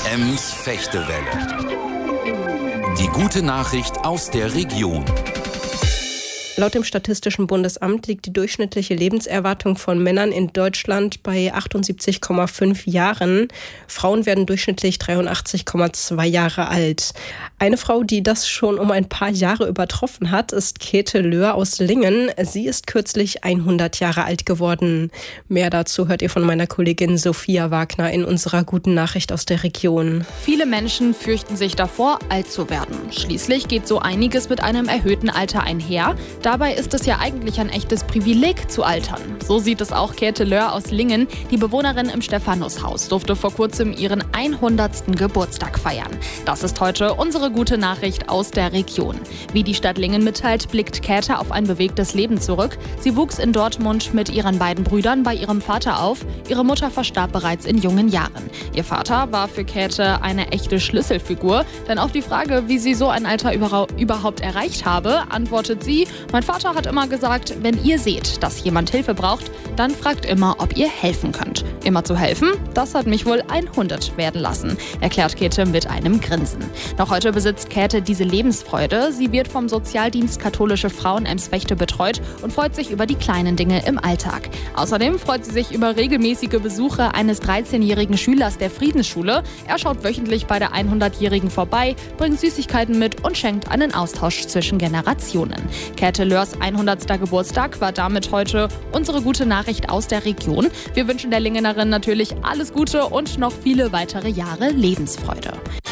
Ems Fechtewelle. Die gute Nachricht aus der Region. Laut dem Statistischen Bundesamt liegt die durchschnittliche Lebenserwartung von Männern in Deutschland bei 78,5 Jahren. Frauen werden durchschnittlich 83,2 Jahre alt. Eine Frau, die das schon um ein paar Jahre übertroffen hat, ist Käthe Löhr aus Lingen. Sie ist kürzlich 100 Jahre alt geworden. Mehr dazu hört ihr von meiner Kollegin Sophia Wagner in unserer guten Nachricht aus der Region. Viele Menschen fürchten sich davor, alt zu werden. Schließlich geht so einiges mit einem erhöhten Alter einher. Dabei ist es ja eigentlich ein echtes Privileg zu altern. So sieht es auch Käthe Löhr aus Lingen. Die Bewohnerin im Stephanushaus durfte vor kurzem ihren 100. Geburtstag feiern. Das ist heute unsere gute Nachricht aus der Region. Wie die Stadt Lingen mitteilt, blickt Käthe auf ein bewegtes Leben zurück. Sie wuchs in Dortmund mit ihren beiden Brüdern bei ihrem Vater auf. Ihre Mutter verstarb bereits in jungen Jahren. Ihr Vater war für Käthe eine echte Schlüsselfigur. Denn auf die Frage, wie sie so ein Alter überhaupt erreicht habe, antwortet sie: Mein Vater hat immer gesagt, wenn ihr seht, dass jemand Hilfe braucht, dann fragt immer, ob ihr helfen könnt. Immer zu helfen, das hat mich wohl 100 werden lassen, erklärt Käthe mit einem Grinsen. Noch heute besitzt Käthe diese Lebensfreude. Sie wird vom Sozialdienst Katholische Frauen Ems-Vechte betreut und freut sich über die kleinen Dinge im Alltag. Außerdem freut sie sich über regelmäßige Besuche eines 13-jährigen Schülers der Friedensschule. Er schaut wöchentlich bei der 100-Jährigen vorbei, bringt Süßigkeiten mit und schenkt einen Austausch zwischen Generationen. Käthe Löhrs 100. Geburtstag war damit heute unsere gute Nachricht aus der Region. Wir wünschen der Lingenerin natürlich alles Gute und noch viele weitere Jahre Lebensfreude.